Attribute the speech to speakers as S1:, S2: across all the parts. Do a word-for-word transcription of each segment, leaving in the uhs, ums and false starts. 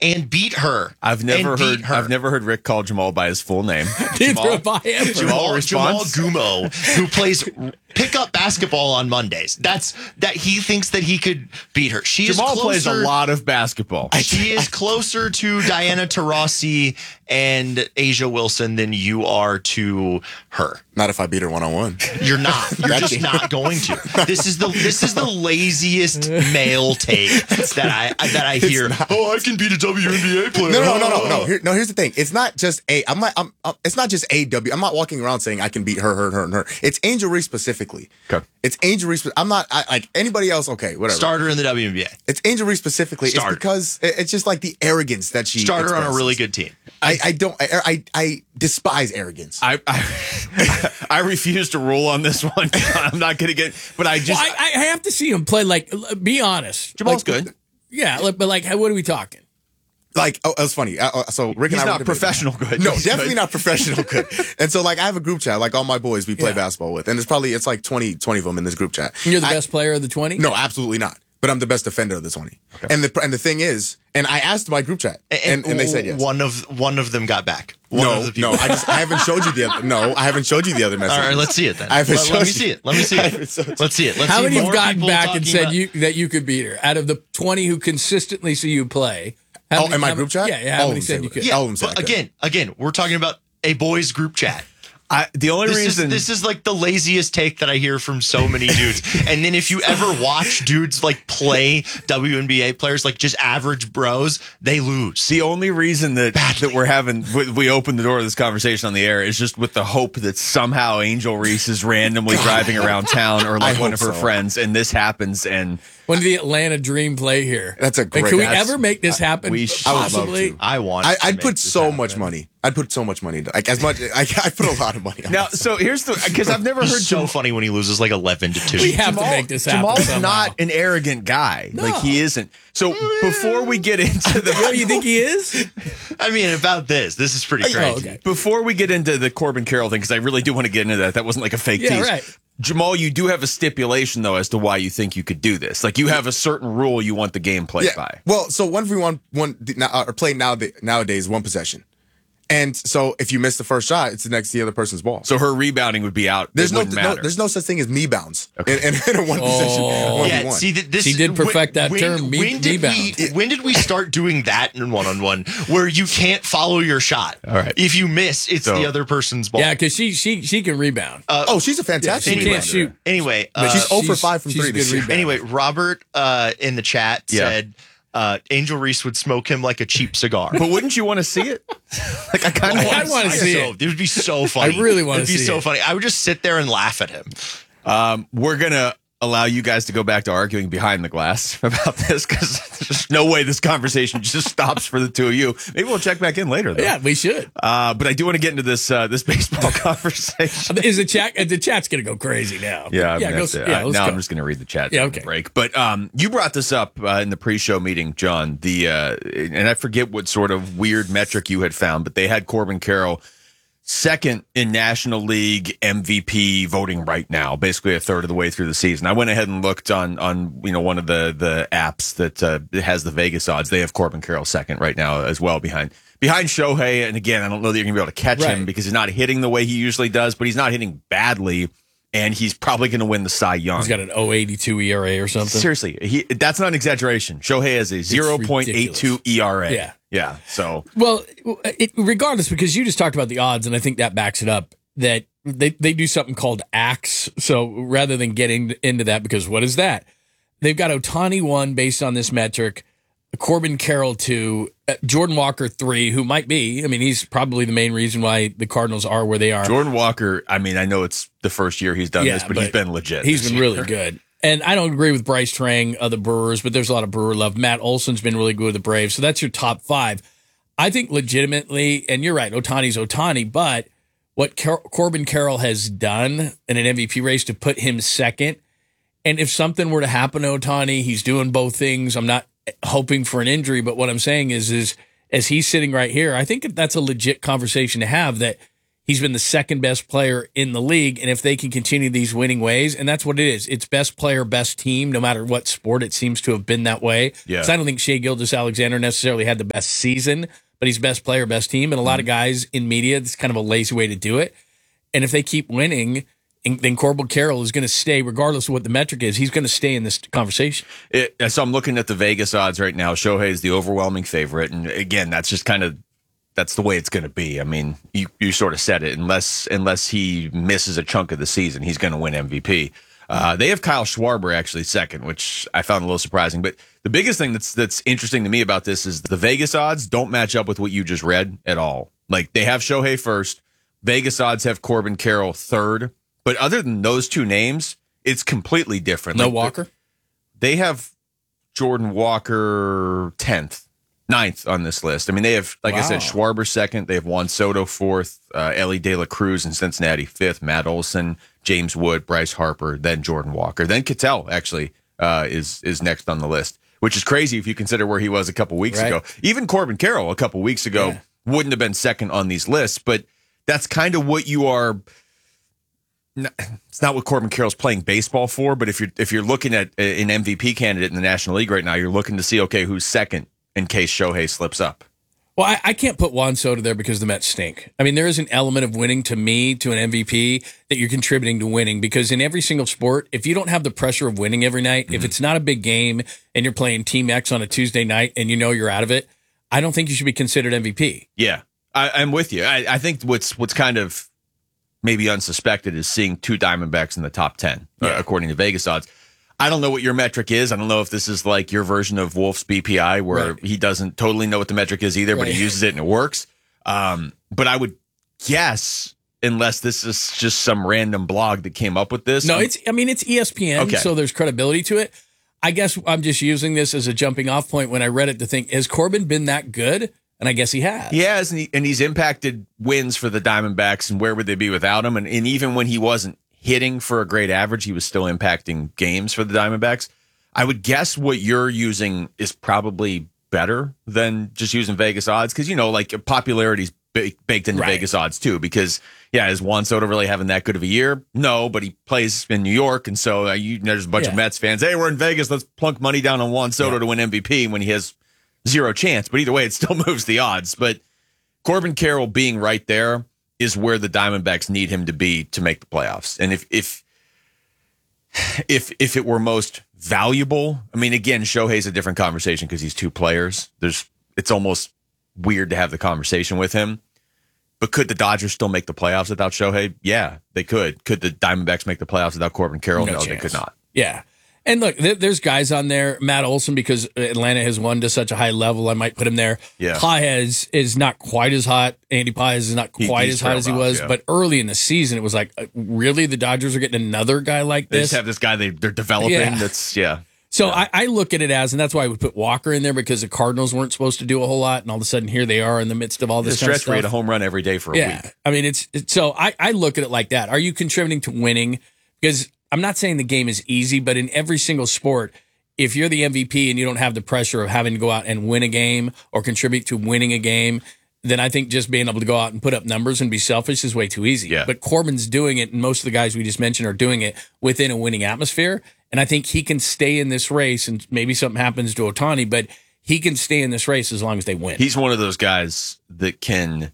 S1: and beat her.
S2: I've never heard.
S1: Her.
S2: I've never heard Rick call Jamal by his full name.
S3: Jamal,
S1: Jamal, Jamal Gumo, who plays pickup basketball on Mondays. That's that he thinks that he could beat her. She
S2: Jamal
S1: is closer,
S2: plays a lot of basketball.
S1: She is closer to Diana Taurasi and Asia Wilson than you are to her.
S4: Not if I beat her one on one.
S1: You're not. You're just not going to. This is the this is the laziest male take that I that I hear. Oh, I can beat a W N B A player.
S4: No, no, no, no, no. Here, no, here's the thing. It's not just a. I'm not. I'm, I'm. It's not just a W. I'm not walking around saying I can beat her, her, her, and her. It's Angel Reese specifically.
S2: Okay.
S4: It's Angel Reese. I'm not I, like anybody else. Okay, whatever.
S1: Starter in the W N B A.
S4: It's Angel Reese specifically.
S1: Starter.
S4: It's because it's just like the arrogance that she
S1: starter
S4: expresses.
S1: on a really good team.
S4: I, I don't. I, I I despise arrogance.
S2: I I, I refuse to rule on this one. I'm not going to get. But I just.
S3: Well, I, I have to see him play. Like, be honest.
S2: Jamal's
S3: like,
S2: good.
S3: Yeah, like, but like, what are we talking?
S4: Like, oh, it was funny. Uh, so Rick
S2: He's
S4: and I
S2: not
S4: were
S2: professional good.
S4: No,
S2: He's
S4: definitely
S2: good.
S4: not professional good. And so, like, I have a group chat, like all my boys we play
S3: Yeah.
S4: basketball with, and it's probably it's like twenty, twenty of them in this group chat.
S3: You're the
S4: I-
S3: best player of the twenty?
S4: No, absolutely not. But I'm the best defender of the twenty. Okay. And the and the thing is, and I asked my group chat, and, and, and they said yes.
S1: One of one of them got back. One
S4: no,
S1: of the people.
S4: no, I just I haven't showed you the other. No, I haven't showed you the other message.
S1: All right, let's see it then.
S4: I haven't
S1: let,
S4: showed
S1: let me
S4: you.
S1: see it. Let me see
S4: I
S1: it.
S4: haven't showed you.
S1: Let's see it. Let's
S3: How
S1: see
S3: many have
S1: more
S3: gotten
S1: people
S3: back and
S1: talking
S3: said
S1: about-
S3: you that you could beat her? Out of the twenty who consistently see you play, how
S4: Oh,
S3: many,
S4: in my
S3: how
S4: group
S3: many-
S4: chat?
S3: Yeah, yeah. How
S4: All
S3: many
S4: of them
S3: said
S4: say
S3: you
S4: it.
S3: could?
S1: Yeah,
S4: All of them said
S1: but
S4: I could.
S1: again, again, we're talking about a boys group chat.
S2: I, the only
S1: This
S2: reason
S1: is this is like the laziest take that I hear from so many dudes. And then if you ever watch dudes like play W N B A players, like just average bros, they lose.
S2: the only reason that that we're having we, we opened the door of this conversation on the air is just with the hope that somehow Angel Reese is randomly driving around town or like
S4: I
S2: one
S4: hope
S2: of her
S4: so.
S2: friends, and this happens. And
S3: When did the Atlanta Dream play here?
S4: That's a
S3: Like,
S4: great-
S3: Can we
S4: that's-
S3: ever make this happen?
S2: we should-
S4: I would love
S3: possibly.
S4: to.
S1: I want.
S4: I,
S1: to
S4: I'd
S1: make
S4: put
S1: this
S4: so
S1: happen.
S4: much money. I'd put so much money. Into, like as much. I, I put a lot of money. On
S2: now,
S4: this.
S2: so here's the because I've never
S1: It's
S2: heard
S1: so
S2: Jamal,
S1: funny when he loses like eleven to two.
S3: We have
S2: Jamal-
S3: to make this happen.
S2: Jamal's
S3: somehow.
S2: not an arrogant guy.
S3: No.
S2: Like he isn't. So before we get into the
S3: Oh, you think he is?
S1: I mean, about this, this is pretty crazy.
S3: Oh, okay.
S2: Before we get into the Corbin Carroll thing, because I really do want to get into that. That wasn't like a fake
S3: Yeah,
S2: tease.
S3: right.
S2: Jamal, you do have a stipulation, though, as to why you think you could do this. Like, you have a certain rule you want the game played
S4: Yeah.
S2: by.
S4: Well, so one v one, one uh, or play now nowadays one possession, and so if you miss the first shot, it's the next the other person's ball.
S2: So her rebounding would be out.
S4: There's
S2: it
S4: no,
S2: wouldn't
S4: no
S2: matter.
S4: there's no such thing as me bounds in, in, in a one possession
S3: Oh.
S4: one v
S1: Yeah,
S4: one.
S1: see, th- this
S3: He did perfect that
S1: when,
S3: term, me-
S1: When did
S3: me-bound.
S1: we? When did we start doing that in one on one, where you can't follow your shot?
S2: All right.
S1: If you miss, it's
S2: So-
S1: the other person's ball.
S3: Yeah, because she she she can rebound.
S4: oh, she's a fantastic.
S3: she
S1: anyway,
S3: can't shoot.
S1: Anyway,
S4: But
S1: uh,
S4: she's zero for
S3: she's-
S4: five from
S3: she's
S4: three
S3: a good
S4: this year.
S3: rebounder.
S1: anyway, Robert uh, in the chat
S2: Yeah.
S1: said uh, Angel Reese would smoke him like a cheap cigar.
S2: But wouldn't you want to see it? Like, I kind of
S3: I
S2: want
S3: wanna
S2: to
S3: see
S1: so,
S3: it.
S1: It would be so funny.
S3: I really wanna
S1: It'd be
S3: see
S1: so
S3: it.
S1: funny. I would just sit there and laugh at him.
S2: Um, we're going to allow you guys to go back to arguing behind the glass about this because there's no way this conversation just stops for the two of you. Maybe we'll check back in later, though.
S3: Yeah, we should.
S2: Uh, but I do want to get into this uh, this baseball conversation.
S3: Is the chat? The chat's gonna go crazy now.
S2: Yeah, I'm
S3: yeah.
S2: gonna
S3: Go,
S2: have to-
S3: yeah,
S2: uh,
S3: let's
S2: now
S3: go.
S2: I'm just going to read the chat.
S3: Yeah,
S2: during the
S3: okay.
S2: Break, but um, you brought this up uh, in the pre-show meeting, John. The uh, and I forget what sort of weird metric you had found, but they had Corbin Carroll second in National League M V P voting right now, basically a third of the way through the season. I went ahead and looked on on you know one of the the apps that uh, has the Vegas odds. They have Corbin Carroll second right now as well behind. Behind Shohei, and again, I don't know that you're going to be able to catch him
S3: Right.
S2: because he's not hitting the way he usually does, but he's not hitting badly, and he's probably going to win the Cy Young.
S3: He's got an oh eighty-two E R A or something.
S2: Seriously, he, that's not an exaggeration. Shohei has a zero point eight two E R A.
S3: Yeah.
S2: Yeah. So,
S3: Well, it, regardless, because you just talked about the odds, and I think that backs it up, that they, they do something called A X. So rather than getting into that, because what is that? They've got Ohtani one based on this metric, Corbin Carroll two, uh, Jordan Walker three, who might be, I mean, he's probably the main reason why the Cardinals are where they are.
S2: Jordan Walker, I mean, I know it's the first year he's done
S3: Yeah,
S2: this, but,
S3: but
S2: he's been legit.
S3: He's
S2: this
S3: been
S2: year.
S3: really good. And I don't agree with Bryce Trang of the Brewers, but there's a lot of Brewer love. Matt Olson's been really good with the Braves. So that's your top five. I think legitimately, and you're right, Ohtani's Ohtani, but what Car- Corbin Carroll has done in an M V P race to put him second, and if something were to happen to Ohtani, he's doing both things. I'm not hoping for an injury, but what I'm saying is, is as he's sitting right here, I think that's a legit conversation to have that He's been the second best player in the league. And if they can continue these winning ways, and that's what it is, it's best player, best team, no matter what sport, it seems to have been that way.
S2: Yeah.
S3: So I don't think Shai Gilgeous-Alexander necessarily had the best season, but he's best player, best team. And a lot of guys in media, it's kind of a lazy way to do it. And if they keep winning, then Corbin Carroll is going to stay, regardless of what the metric is, he's going to stay in this conversation.
S2: It, so I'm looking at the Vegas odds right now. Shohei is the overwhelming favorite. And again, that's just kind of, that's the way it's going to be. I mean, you, you sort of said it. Unless unless he misses a chunk of the season, he's going to win M V P. Uh, they have Kyle Schwarber actually second, which I found a little surprising. But the biggest thing that's that's interesting to me about this is the Vegas odds don't match up with what you just read at all. Like, they have Shohei first. Vegas odds have Corbin Carroll third. But other than those two names, it's completely different.
S3: No
S2: like,
S3: Walker?
S2: They have Jordan Walker tenth. Ninth on this list. I mean, they have, like
S3: Wow.
S2: I said, Schwarber second. They have Juan Soto fourth, uh, Ellie De La Cruz in Cincinnati fifth, Matt Olson, James Wood, Bryce Harper, then Jordan Walker. Then Cattell actually uh, is is next on the list, which is crazy if you consider where he was a couple weeks
S3: Right.
S2: ago. Even Corbin Carroll a couple weeks ago
S3: Yeah.
S2: wouldn't have been second on these lists, but that's kind of what you are. It's not what Corbin Carroll's playing baseball for, but if you're if you're looking at an M V P candidate in the National League right now, you're looking to see, okay, who's second in case Shohei slips up.
S3: Well, I, I can't put Juan Soto there because the Mets stink. I mean, there is an element of winning to me, to an M V P, that you're contributing to winning, because in every single sport, if you don't have the pressure of winning every night, mm-hmm. if it's not a big game and you're playing Team X on a Tuesday night and you know you're out of it, I don't think you should be considered M V P.
S2: Yeah, I, I'm with you. I, I think what's what's kind of maybe unsuspected is seeing two Diamondbacks in the top ten,
S3: Yeah.
S2: uh, according to Vegas odds. I don't know what your metric is. I don't know if this is like your version of Wolf's B P I, where
S3: Right.
S2: he doesn't totally know what the metric is either, but
S3: Right.
S2: he uses it and it works. Um, but I would guess, unless this is just some random blog that came up with this.
S3: No, it's, I mean, it's E S P N,
S2: Okay.
S3: so there's credibility to it. I guess I'm just using this as a jumping off point when I read it to think, has Corbin been that good? And I guess he has.
S2: He has, and, he, and he's impacted wins for the Diamondbacks, and where would they be without him? And, and even when he wasn't hitting for a great average, he was still impacting games for the Diamondbacks. I would guess what you're using is probably better than just using Vegas odds, because, you know, like popularity's ba- baked into
S3: Right.
S2: Vegas odds too. Because, yeah, is Juan Soto really having that good of a year? No, but he plays in New York, and so uh, you, there's a bunch
S3: Yeah.
S2: of Mets fans. Hey, we're in Vegas. Let's plunk money down on Juan Soto
S3: Yeah.
S2: to win M V P when he has zero chance. But either way, it still moves the odds. But Corbin Carroll being right there is where the Diamondbacks need him to be to make the playoffs. And if if if if it were most valuable, I mean, again, Shohei's a different conversation because he's two players. There's it's almost weird to have the conversation with him. But could the Dodgers still make the playoffs without Shohei? Yeah, they could. Could the Diamondbacks make the playoffs without Corbin Carroll? No,
S3: No
S2: they
S3: chance.
S2: could not.
S3: Yeah. And look, there, there's guys on there. Matt Olson, because Atlanta has won to such a high level, I might put him there.
S2: Yeah.
S3: Paez is not quite as hot. Andy Paez is not
S2: He-
S3: quite
S2: he's
S3: as hot as he
S2: trailed off,
S3: was.
S2: yeah.
S3: But early in the season, it was like, uh, really? The Dodgers are getting another guy like
S2: They
S3: this?
S2: just have this guy they, they're developing
S3: Yeah.
S2: that's, yeah.
S3: So I, I look at it as, and that's why I would put Walker in there, because the Cardinals weren't supposed to do a whole lot, and all of a sudden here they are in the midst of all
S2: The
S3: this kind of
S2: stretch where he had a
S3: stuff.
S2: home run every day for a
S3: Yeah,
S2: week.
S3: I mean it's, it's so I, I look at it like that. Are you contributing to winning? Because I'm not saying the game is easy, but in every single sport, if you're the M V P and you don't have the pressure of having to go out and win a game or contribute to winning a game, then I think just being able to go out and put up numbers and be selfish is way too easy.
S2: Yeah.
S3: But Corbin's doing it, and most of the guys we just mentioned are doing it within a winning atmosphere. And I think he can stay in this race, and maybe something happens to Ohtani, but he can stay in this race as long as they win.
S2: He's one of those guys that can,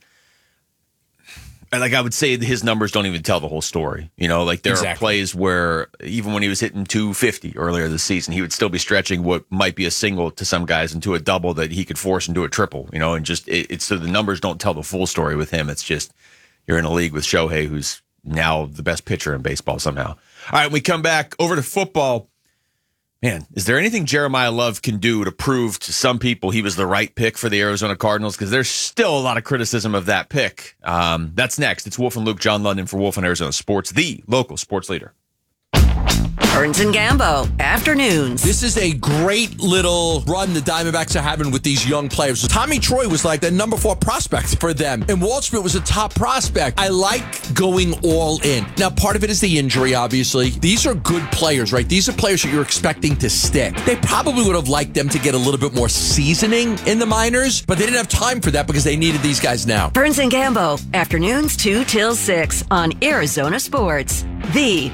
S2: like I would say, his numbers don't even tell the whole story. You know, like there are
S3: Exactly.
S2: plays where even when he was hitting two fifty earlier this season, he would still be stretching what might be a single to some guys into a double that he could force into a triple. You know, and just it, it's so the numbers don't tell the full story with him. It's just you're in a league with Shohei, who's now the best pitcher in baseball somehow. All right, we come back over to football. Man, is there anything Jeremiah Love can do to prove to some people he was the right pick for the Arizona Cardinals? Because there's still a lot of criticism of that pick. Um, that's next. It's Wolf and Luke, John London for Wolf and Arizona Sports, the local sports leader.
S5: All Burns and Gambo, afternoons.
S6: This is a great little run the Diamondbacks are having with these young players. Tommy Troy was like the number four prospect for them, and Waldschmidt was a top prospect. I like going all in. Now, part of it is the injury, obviously. These are good players, right? These are players that you're expecting to stick. They probably would have liked them to get a little bit more seasoning in the minors, but they didn't have time for that because they needed these guys now.
S5: Burns and Gambo, afternoons two till six on Arizona Sports. The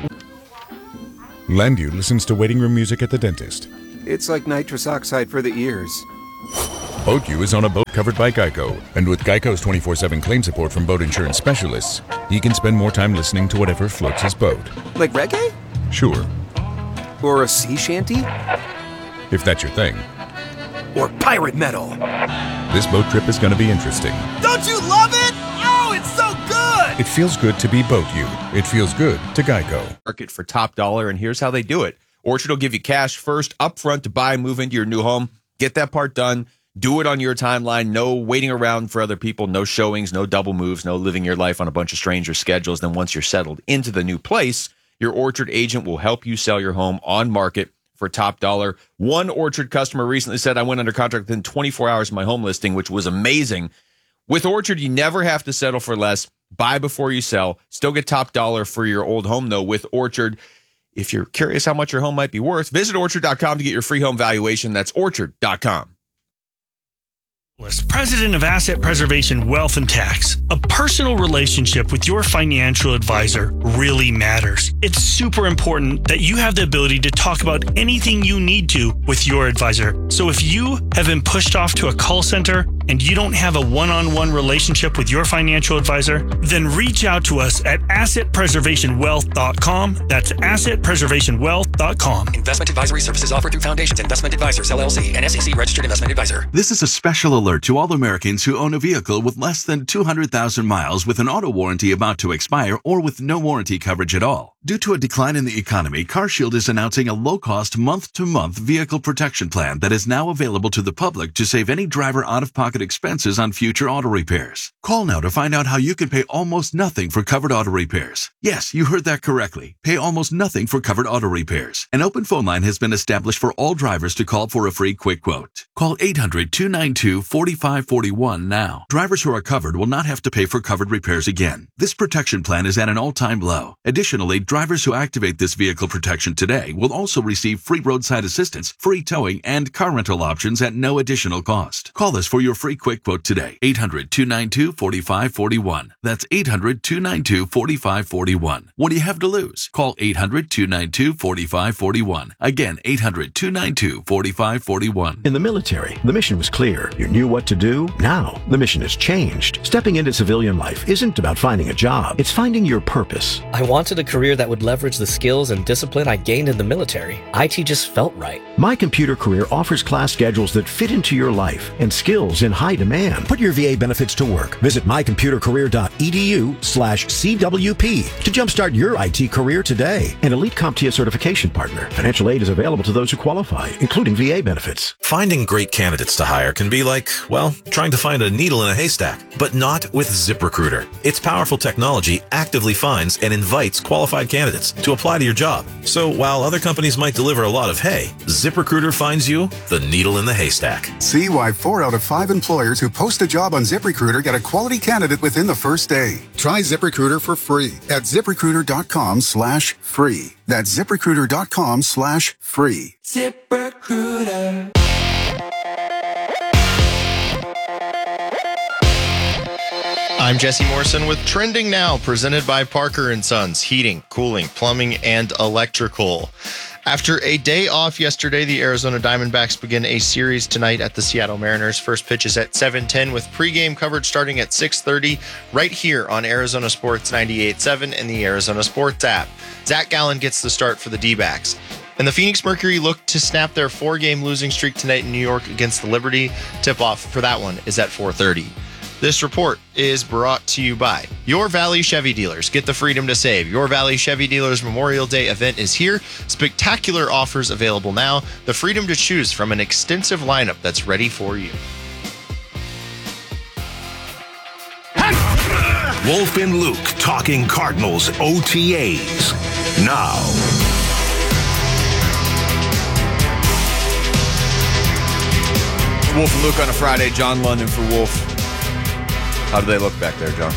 S7: Landu listens to waiting room music at the dentist.
S8: It's like nitrous oxide for the ears.
S7: Boat U is on a boat covered by Geico, and with Geico's twenty-four seven claim support from boat insurance specialists, he can spend more time listening to whatever floats his boat.
S8: Like reggae?
S7: Sure,
S8: Or a sea shanty?
S7: if that's your thing.
S8: Or pirate metal?
S7: This boat trip is going to be interesting.
S8: Don't you love it? Oh, it's so good!
S7: It feels good to be Boat U. It feels good to Geico.
S2: Market for top dollar, and here's how they do it. Orchard will give you cash first up front to buy and move into your new home. Get that part done. Do it on your timeline. No waiting around for other people. No showings, no double moves, no living your life on a bunch of strangers' schedules. Then once you're settled into the new place, your Orchard agent will help you sell your home on market for top dollar. One Orchard customer recently said, I went under contract within twenty-four hours of my home listing, which was amazing. With Orchard, you never have to settle for less. Buy before you sell. Still get top dollar for your old home, though, with Orchard. If you're curious how much your home might be worth, visit orchard dot com to get your free home valuation. That's orchard dot com.
S9: President of Asset Preservation Wealth and Tax. A personal relationship with your financial advisor really matters. It's super important that you have the ability to talk about anything you need to with your advisor. So if you have been pushed off to a call center and you don't have a one-on-one relationship with your financial advisor, then reach out to us at asset preservation wealth dot com. That's asset preservation wealth dot com.
S10: Investment advisory services offered through Foundations Investment Advisors, L L C, and S E C registered investment advisor.
S11: This is a special alert to all Americans who own a vehicle with less than two hundred thousand miles with an auto warranty about to expire or with no warranty coverage at all. Due to a decline in the economy, CarShield is announcing a low-cost month-to-month vehicle protection plan that is now available to the public to save any driver out-of-pocket expenses on future auto repairs. Call now to find out how you can pay almost nothing for covered auto repairs. Yes, you heard that correctly. Pay almost nothing for covered auto repairs. An open phone line has been established for all drivers to call for a free quick quote. Call eight hundred, two nine two, four five four one now. Drivers who are covered will not have to pay for covered repairs again. This protection plan is at an all-time low. Additionally, drivers who activate this vehicle protection today will also receive free roadside assistance, free towing, and car rental options at no additional cost. Call us for your free quick quote today. eight hundred, two nine two, four five four one. That's eight hundred, two nine two, four five four one. What do you have to lose? Call eight hundred, two nine two, four five four one. Again, eight hundred, two nine two, four five four one.
S12: In the military, the mission was clear. You knew what to do. Now, the mission has changed. Stepping into civilian life isn't about finding a job. It's finding your purpose.
S13: I wanted a career that would leverage the skills and discipline I gained in the military. I T just felt right.
S12: My Computer Career offers class schedules that fit into your life and skills in high demand. Put your V A benefits to work. Visit my computer career dot e d u slash C W P to jumpstart your I T career today. An Elite CompTIA certification partner. Financial aid is available to those who qualify, including V A benefits.
S14: Finding great candidates to hire can be like, well, trying to find a needle in a haystack, but not with ZipRecruiter. Its powerful technology actively finds and invites qualified candidates to apply to your job. So while other companies might deliver a lot of hay, ZipRecruiter finds you the needle in the haystack.
S15: See why four out of five employers who post a job on ZipRecruiter get a quality candidate within the first day. Try ZipRecruiter for free at ZipRecruiter dot com slash free. That's ZipRecruiter dot com slash free.
S10: ZipRecruiter.
S1: I'm Jesse Morrison with Trending Now, presented by Parker and Sons, heating, cooling, plumbing, and electrical. After a day off yesterday, the Arizona Diamondbacks begin a series tonight at the Seattle Mariners. First pitch is at seven ten with pregame coverage starting at six thirty right here on Arizona Sports ninety-eight point seven and the Arizona Sports app. Zach Gallen gets the start for the D-backs. And the Phoenix Mercury look to snap their four-game losing streak tonight in New York against the Liberty. Tip-off for that one is at four thirty. This report is brought to you by Your Valley Chevy Dealers. Get the freedom to save. Your Valley Chevy Dealers Memorial Day event is here. Spectacular offers available now. The freedom to choose from an extensive lineup that's ready for you.
S16: Wolf and Luke talking Cardinals O T As. Now.
S2: Wolf and Luke on a Friday. John London for Wolf. How do they look back there, John?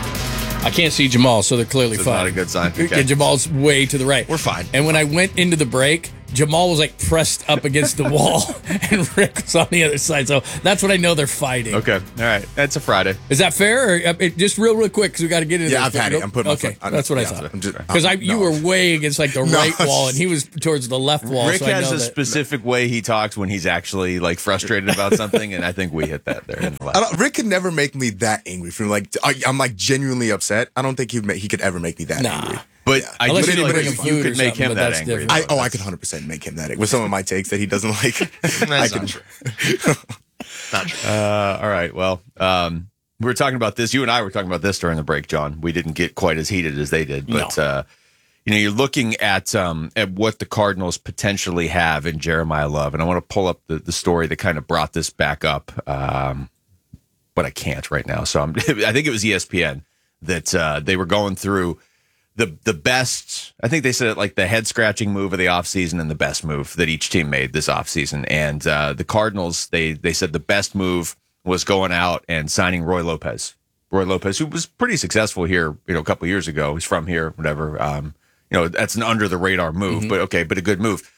S3: I can't see Jamal, so they're clearly
S2: So it's
S3: fine.
S2: not a good sign.
S3: Yeah,
S2: Okay.
S3: Jamal's way to the right.
S2: We're fine.
S3: And when I went into the break, Jamal was like pressed up against the wall, and Rick was on the other side. So that's what I know they're fighting.
S2: Okay. All right. That's a Friday.
S3: Is that fair? Or, uh, it, just real, real quick, because we got to get into
S4: Yeah,
S3: this.
S4: I've had it. I'm putting my
S3: Okay,
S4: foot- I'm-
S3: that's what I
S4: yeah,
S3: thought.
S4: I'm just-
S3: Because I, you
S4: no.
S3: were way against like the
S4: No.
S3: right wall, and he was towards the left wall.
S2: Rick
S3: so I
S2: has
S3: know
S2: a
S3: that.
S2: specific way he talks when he's actually like frustrated about something, and I think we hit that there. In the
S4: I
S2: last.
S4: don't, Rick could never make me that angry. From like, I, I'm like genuinely upset. I don't think he'd make, he could ever make me that
S3: Nah.
S4: angry.
S2: But I
S3: Unless
S2: do
S3: you
S2: feel like
S3: bring
S2: you,
S3: him
S2: you
S3: food
S2: could
S3: or
S2: make
S3: something,
S2: him
S3: but
S2: that
S3: that's
S2: angry.
S3: different.
S4: I,
S2: though.
S4: oh, I could one hundred percent make him that angry. With some of my takes that he doesn't like. I
S1: That's
S4: can,
S1: not true. Not true.
S2: Uh, all right. Well, um, we were talking about this. You and I were talking about this during the break, John. We didn't get quite as heated as they did, but
S3: No.
S2: uh, you know, you're looking at um, at what the Cardinals potentially have in Jeremiah Love, and I want to pull up the, the story that kind of brought this back up, um, but I can't right now. So I'm, I think it was E S P N that uh, they were going through the the best. I think they said it like the head scratching move of the offseason and the best move that each team made this offseason. And uh, the Cardinals, they they said the best move was going out and signing Roy Lopez. Roy Lopez, who was pretty successful here, you know, a couple of years ago. He's from here, whatever. Um, you know, that's an under the radar move,
S3: Mm-hmm.
S2: but okay, but a good move.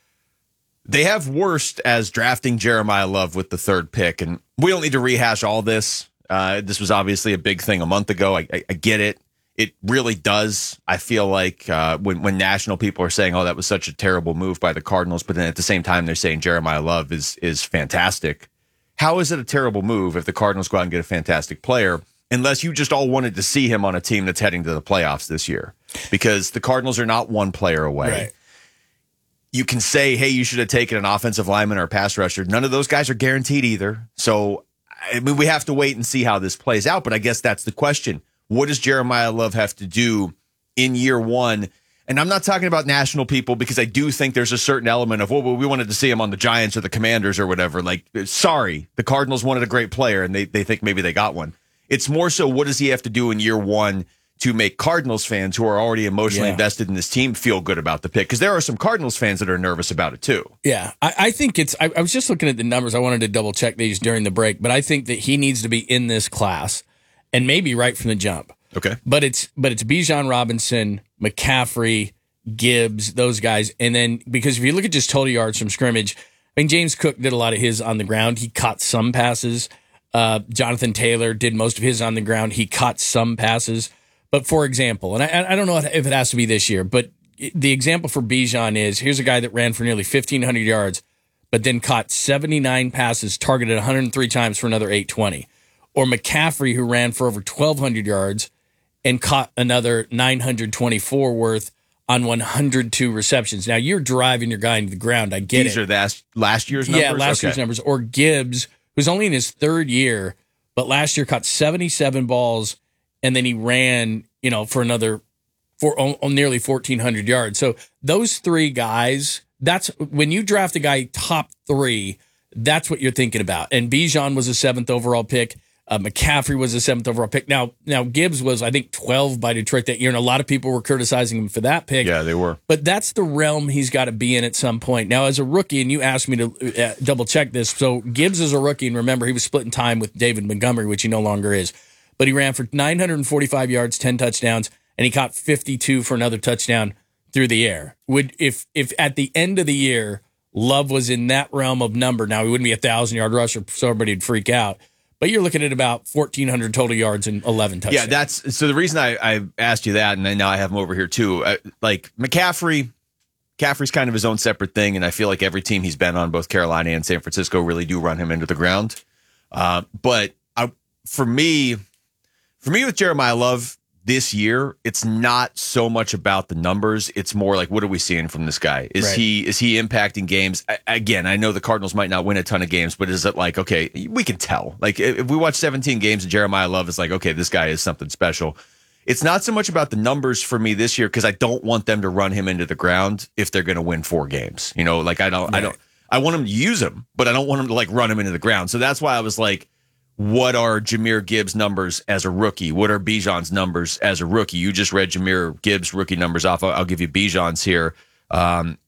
S2: They have worst as drafting Jeremiah Love with the third pick, and we don't need to rehash all this. Uh, this was obviously a big thing a month ago. I, I, I get it. It really does. I feel like uh, when when national people are saying, "Oh, that was such a terrible move by the Cardinals," but then at the same time they're saying Jeremiah Love is is fantastic. How is it a terrible move if the Cardinals go out and get a fantastic player? Unless you just all wanted to see him on a team that's heading to the playoffs this year, because the Cardinals are not one player away.
S3: Right.
S2: You can say, hey, you should have taken an offensive lineman or a pass rusher. None of those guys are guaranteed either. So, I mean, we have to wait and see how this plays out. But I guess that's the question. What does Jeremiah Love have to do in year one? And I'm not talking about national people, because I do think there's a certain element of, well, we wanted to see him on the Giants or the Commanders or whatever. Like, sorry, the Cardinals wanted a great player, and they, they think maybe they got one. It's more so, what does he have to do in year one to make Cardinals fans who are already emotionally
S3: Yeah.
S2: invested in this team feel good about the pick? Because there are some Cardinals fans that are nervous about it too.
S3: Yeah, I, I think it's. I, I was just looking at the numbers. I wanted to double check these during the break, but I think that he needs to be in this class, and maybe right from the jump.
S2: Okay,
S3: but it's but it's Bijan Robinson, McCaffrey, Gibbs, those guys, and then because if you look at just total yards from scrimmage, I mean James Cook did a lot of his on the ground. He caught some passes. Uh, Jonathan Taylor did most of his on the ground. He caught some passes. But for example, and I, I don't know if it has to be this year, but the example for Bijan is, here's a guy that ran for nearly fifteen hundred yards, but then caught seventy-nine passes, targeted one hundred three times for another eight twenty. Or McCaffrey, who ran for over twelve hundred yards and caught another nine hundred twenty-four worth on one hundred two receptions. Now, you're driving your guy into the ground. I get
S2: These
S3: it.
S2: are last, last year's numbers?
S3: Yeah, last
S2: Okay.
S3: year's numbers. Or Gibbs, who's only in his third year, but last year caught seventy-seven balls, and then he ran, you know, for another for oh, oh, nearly fourteen hundred yards. So those three guys, that's when you draft a guy top three, that's what you're thinking about. And Bijan was a seventh overall pick. Uh, McCaffrey was a seventh overall pick. Now, now Gibbs was, I think, twelve by Detroit that year, and a lot of people were criticizing him for that pick.
S2: Yeah, they were.
S3: But that's the realm he's got to be in at some point. Now, as a rookie, and you asked me to uh, double check this, so Gibbs is a rookie, and remember, he was splitting time with David Montgomery, which he no longer is. But he ran for nine hundred forty-five yards, ten touchdowns, and he caught fifty-two for another touchdown through the air. Would if if at the end of the year, Love was in that realm of number, now he wouldn't be a thousand-yard rusher, so everybody would freak out. But you're looking at about fourteen hundred total yards and eleven touchdowns.
S2: Yeah, that's so the reason I, I asked you that, and then now I have him over here too. Uh, like McCaffrey, McCaffrey's kind of his own separate thing, and I feel like every team he's been on, both Carolina and San Francisco, really do run him into the ground. Uh, but I, for me, for me with Jeremiah Love this year, it's not so much about the numbers. It's more like, what are we seeing from this guy? Is
S3: Right.
S2: he is he impacting games? I, again, I know the Cardinals might not win a ton of games, but is it like, okay, we can tell. Like if we watch seventeen games and Jeremiah Love is like, okay, this guy is something special. It's not so much about the numbers for me this year, because I don't want them to run him into the ground if they're going to win four games. You know, like I don't, I don't, I want them to use him, but I don't want them to like run him into the ground. So that's why I was like, what are Jahmyr Gibbs' numbers as a rookie? What are Bijan's numbers as a rookie? You just read Jahmyr Gibbs' rookie numbers off. I'll, I'll give you Bijan's here. Um,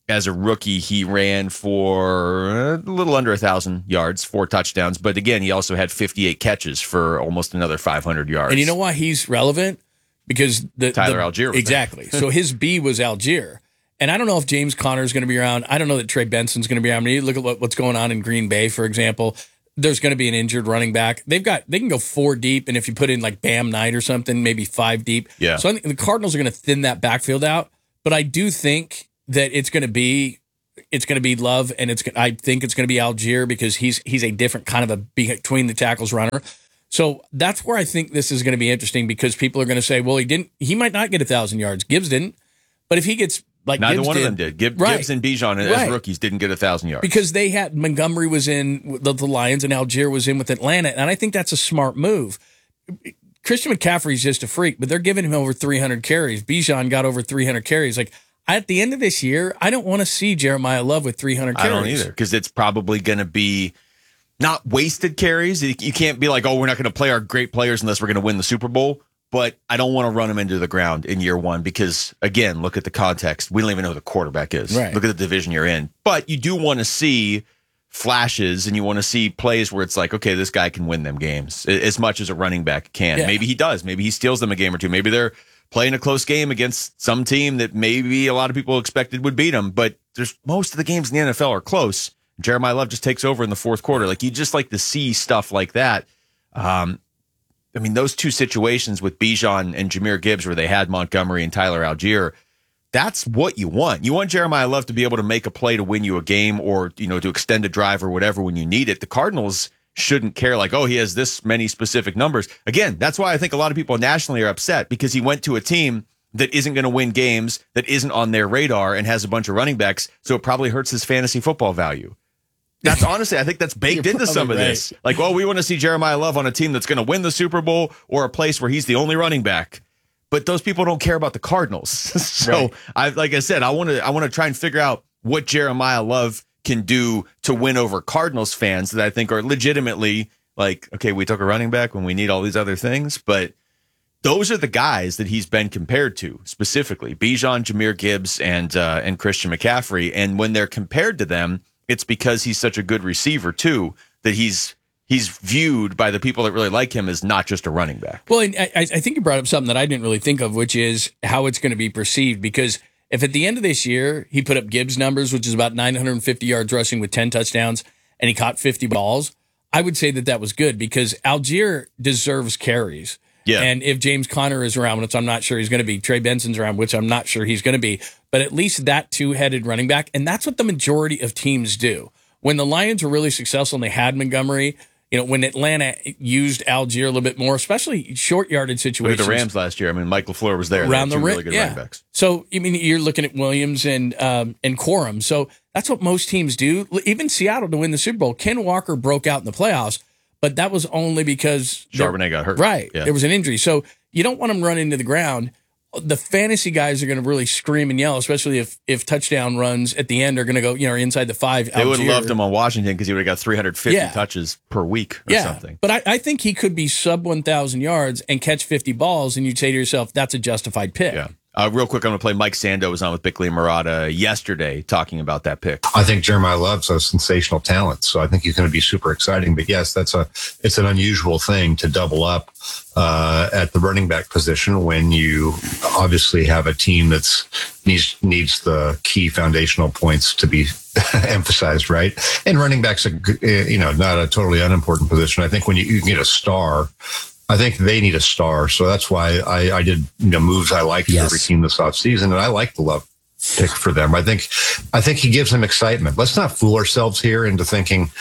S2: as a rookie, he ran for a little under one thousand yards, four touchdowns. But again, he also had fifty-eight catches for almost another five hundred yards.
S3: And you know why he's relevant? Because the
S2: Tyler
S3: the,
S2: Algier was
S3: exactly. So his B was Algier. And I don't know if James Conner is going to be around. I don't know that Trey Benson's going to be around. I mean, you look at what, what's going on in Green Bay, for example. There's going to be an injured running back. They've got they can go four deep, and if you put in like Bam Knight or something, maybe five deep.
S2: Yeah.
S3: So I think the Cardinals are going to thin that backfield out. But I do think that it's going to be it's going to be Love, and it's I think it's going to be Algier because he's he's a different kind of a between the tackles runner. So that's where I think this is going to be interesting because people are going to say, well, he didn't. He might not get a thousand yards. Gibbs didn't, but if he gets like
S2: neither
S3: Gibbs
S2: one
S3: did,
S2: of them did. Gib,
S3: right.
S2: Gibbs and Bijan as
S3: Right.
S2: rookies didn't get a thousand yards
S3: because they had Montgomery was in the, the Lions and Algier was in with Atlanta, and I think that's a smart move. Christian McCaffrey's just a freak, but they're giving him over three hundred carries. Bijan got over three hundred carries. Like at the end of this year, I don't want to see Jeremiah Love with three hundred carries.
S2: I don't either because it's probably going to be not wasted carries. You you can't be like, oh, we're not going to play our great players unless we're going to win the Super Bowl. But I don't want to run them into the ground in year one because, again, look at the context. We don't even know who the quarterback is.
S3: Right.
S2: Look at the division you're in. But you do want to see flashes and you want to see plays where it's like, okay, this guy can win them games as much as a running back can.
S3: Yeah.
S2: Maybe he does. Maybe he steals them a game or two. Maybe they're playing a close game against some team that maybe a lot of people expected would beat them. But there's most of the games in the N F L are close. Jeremiah Love just takes over in the fourth quarter. Like you just like to see stuff like that. Um, I mean, those two situations with Bijan and Jahmyr Gibbs where they had Montgomery and Tyler Algier, that's what you want. You want Jeremiah Love to be able to make a play to win you a game or, you know, to extend a drive or whatever when you need it. The Cardinals shouldn't care like, oh, he has this many specific numbers. Again, that's why I think a lot of people nationally are upset because he went to a team that isn't going to win games, that isn't on their radar and has a bunch of running backs, so it probably hurts his fantasy football value. That's honestly, I think that's baked into some of
S3: right.
S2: this. Like, well, we want to see Jeremiah Love on a team that's going to win the Super Bowl or a place where he's the only running back. But those people don't care about the Cardinals. so,
S3: Right.
S2: I like I said, I want to I want to try and figure out what Jeremiah Love can do to win over Cardinals fans that I think are legitimately like, okay, we took a running back when we need all these other things, but those are the guys that he's been compared to specifically: Bijan, Jahmyr Gibbs, and uh, and Christian McCaffrey. And when they're compared to them, it's because he's such a good receiver too that he's he's viewed by the people that really like him as not just a running back.
S3: Well, and I, I think you brought up something that I didn't really think of, which is how it's going to be perceived. Because if at the end of this year he put up Gibbs numbers, which is about nine hundred fifty yards rushing with ten touchdowns, and he caught fifty balls, I would say that that was good because Algier deserves carries.
S2: Yeah.
S3: And if James Conner is around, which I'm not sure he's going to be, Trey Benson's around, which I'm not sure he's going to be, but at least that two-headed running back, and that's what the majority of teams do. When the Lions were really successful and they had Montgomery, you know, when Atlanta used Algier a little bit more, especially short yarded
S2: Look
S3: situations.
S2: at the Rams last year. I mean, Mike LaFleur was there. They
S3: Around
S2: had
S3: the
S2: two
S3: rim,
S2: really good
S3: yeah.
S2: running backs.
S3: So, I mean, you're looking at Williams and um, and Corum. So that's what most teams do. Even Seattle to win the Super Bowl. Ken Walker broke out in the playoffs, but that was only because
S2: Charbonnet got hurt.
S3: Right.
S2: Yeah.
S3: There was an injury. So you don't want them running into the ground. The fantasy guys are going to really scream and yell, especially if if touchdown runs at the end are going to go, you know, inside the five.
S2: They would have
S3: Algier.
S2: loved him on Washington because he would have got three hundred fifty
S3: Yeah.
S2: touches per week or
S3: yeah.
S2: something.
S3: But I, I think he could be sub one thousand yards and catch fifty balls, and you'd say to yourself, that's a justified pick.
S2: Yeah. Uh, real quick, I'm going to play Mike Sando was on with Bickley and Murata yesterday talking about that pick.
S16: I think Jeremiah Love's a sensational talent, so I think he's going to be super exciting. But yes, that's a it's an unusual thing to double up uh, at the running back position when you obviously have a team that's needs needs the key foundational points to be emphasized, right? And running back's a you know not a totally unimportant position. I think when you, you can get a star. I think they need a star, so that's why I, I did you know moves I liked
S17: Yes.
S16: for every team this offseason, and I like the Love pick for them. I think I think he gives them excitement. Let's not fool ourselves here into thinking,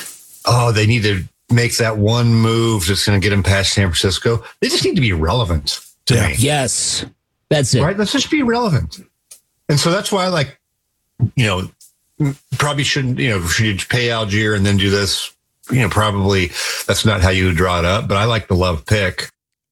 S16: oh, they need to make that one move that's going to get them past San Francisco. They just need to be relevant to
S17: Yeah.
S16: me.
S17: Yes, that's it.
S16: Right? Let's just be relevant. And so that's why I like, you know, probably shouldn't, you know, should you pay Algier and then do this? You know, probably that's not how you would draw it up, but I like the Love pick.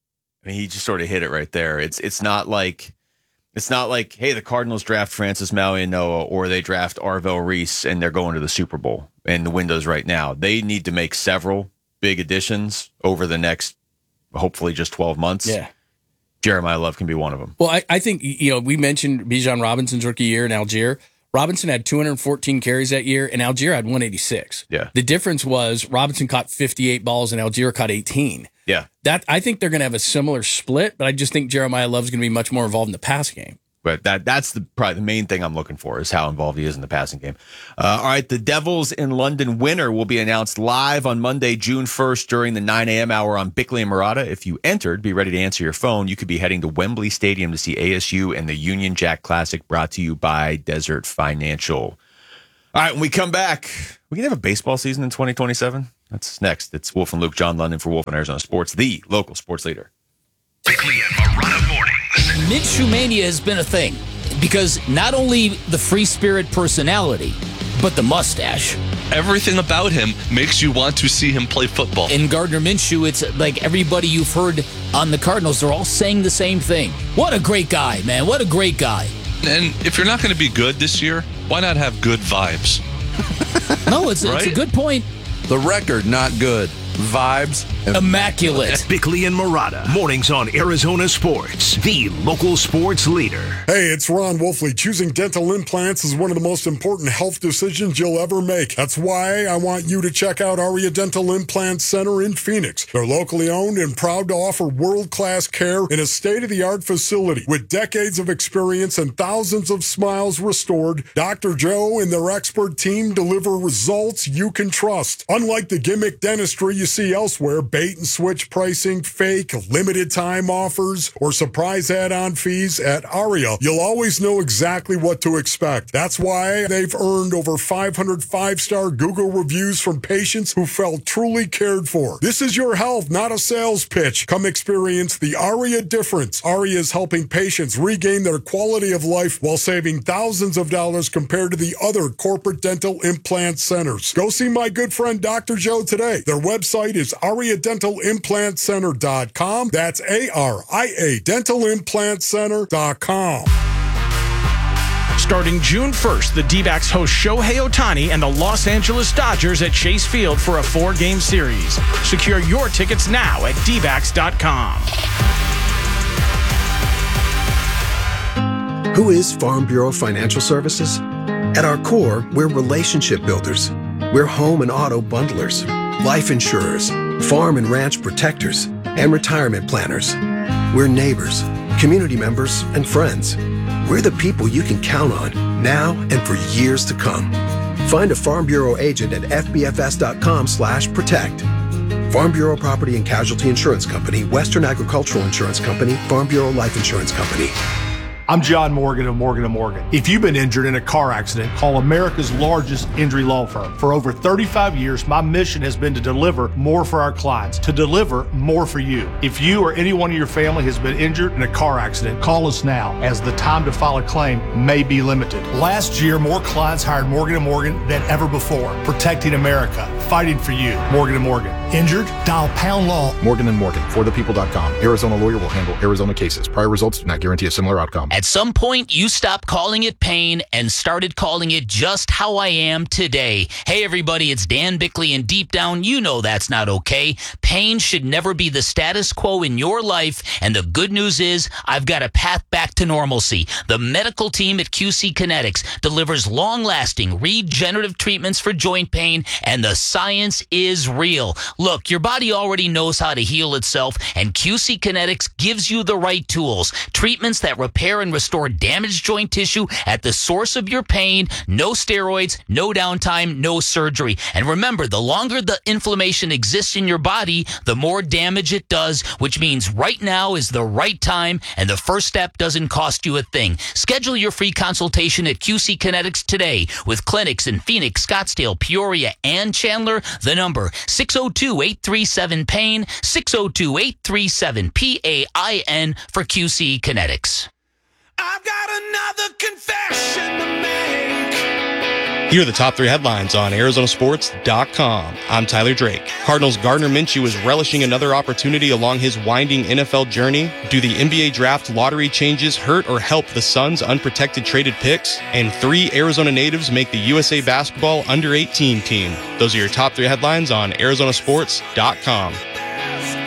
S2: I mean, he just sort of hit it right there. It's it's not like it's not like, hey, the Cardinals draft Francis Mauigoa or they draft Arvell Reese and they're going to the Super Bowl and the window's right now. They need to make several big additions over the next, hopefully, just twelve months.
S3: Yeah.
S2: Jeremiah Love can be one of them.
S3: Well, I, I think, you know, we mentioned Bijan Robinson's rookie year in Algier. Robinson had two hundred fourteen carries that year, and Algier had one eighty-six.
S2: Yeah.
S3: The difference was Robinson caught fifty-eight balls, and Algier caught eighteen.
S2: Yeah.
S3: That I think they're going to have a similar split, but I just think Jeremiah Love's going to be much more involved in the pass game.
S2: But that that's the probably the main thing I'm looking for is how involved he is in the passing game. Uh, all right, the Devils in London winner will be announced live on Monday, June first during the nine a.m. hour on Bickley and Murata. If you entered, be ready to answer your phone. You could be heading to Wembley Stadium to see A S U and the Union Jack Classic, brought to you by Desert Financial. All right, when we come back, we can have a baseball season in twenty twenty-seven. That's next. It's Wolf and Luke, John London for Wolf and Arizona Sports, the local sports leader.
S18: Bickley and Murata mornings.
S17: Minshew Mania has been a thing because not only the free spirit personality, but the mustache.
S19: Everything about him makes you want to see him play football.
S17: In Gardner Minshew, it's like everybody you've heard on the Cardinals, they're all saying the same thing. What a great guy, man. What a great guy.
S19: And if you're not going to be good this year, why not have good vibes?
S17: No, it's, right? It's a good point.
S20: The record, not good. Vibes,
S17: immaculate.
S18: Bickley and Murata, mornings on Arizona Sports, the local sports leader.
S21: Hey, it's Ron Wolfley. Choosing dental implants is one of the most important health decisions you'll ever make. That's why I want you to check out Aria Dental Implant Center in Phoenix. They're locally owned and proud to offer world-class care in a state-of-the-art facility. With decades of experience and thousands of smiles restored, Doctor Joe and their expert team deliver results you can trust. Unlike the gimmick dentistry you see elsewhere, bait and switch pricing, fake, limited time offers, or surprise add-on fees, at Aria, you'll always know exactly what to expect. That's why they've earned over five hundred five-star Google reviews from patients who felt truly cared for. This is your health, not a sales pitch. Come experience the Aria difference. Aria is helping patients regain their quality of life while saving thousands of dollars compared to the other corporate dental implant centers. Go see my good friend Doctor Joe today. Their website is aria dental implant center dot com. That's A R I A dental implant center dot com.
S22: Starting June first, the D-backs host Shohei Ohtani and the Los Angeles Dodgers at Chase Field for a four-game series. Secure your tickets now at d backs dot com.
S23: Who is Farm Bureau Financial Services? At our core, we're relationship builders. We're home and auto bundlers, life insurers, farm and ranch protectors, and retirement planners. We're neighbors, community members, and friends. We're the people you can count on now and for years to come. Find a Farm Bureau agent at f b f s dot com slash protect. Farm Bureau Property and Casualty Insurance Company, Western Agricultural Insurance Company, Farm Bureau Life Insurance Company.
S24: I'm John Morgan of Morgan and Morgan. If you've been injured in a car accident, call America's largest injury law firm. For over thirty-five years, my mission has been to deliver more for our clients, to deliver more for you. If you or anyone in your family has been injured in a car accident, call us now, as the time to file a claim may be limited. Last year, more clients hired Morgan and Morgan than ever before, protecting America, fighting for you. Morgan and Morgan. Injured? Dial pound law.
S25: Morgan and Morgan, for the people dot com. Arizona lawyer will handle Arizona cases. Prior results do not guarantee a similar outcome.
S26: At some point, you stopped calling it pain and started calling it just how I am today. Hey, everybody, it's Dan Bickley, and deep down, you know that's not okay. Pain should never be the status quo in your life, and the good news is I've got a path back to normalcy. The medical team at Q C Kinetics delivers long-lasting regenerative treatments for joint pain, and the science is real. Look, your body already knows how to heal itself, and Q C Kinetics gives you the right tools. Treatments that repair and restore damaged joint tissue at the source of your pain. No steroids, no downtime, no surgery. And remember, the longer the inflammation exists in your body, the more damage it does, which means right now is the right time, and the first step doesn't cost you a thing. Schedule your free consultation at Q C Kinetics today with clinics in Phoenix, Scottsdale, Peoria, and Chandler. The number six oh two, eight three seven, pain, six oh two, eight three seven, P A I N for Q C Kinetics.
S8: I've got another confession to make.
S27: Here are the top three headlines on Arizona Sports dot com. I'm Tyler Drake. Cardinals' Gardner Minshew is relishing another opportunity along his winding N F L journey. Do the N B A draft lottery changes hurt or help the Suns' unprotected traded picks? And three Arizona natives make the U S A Basketball under eighteen team. Those are your top three headlines on Arizona Sports dot com.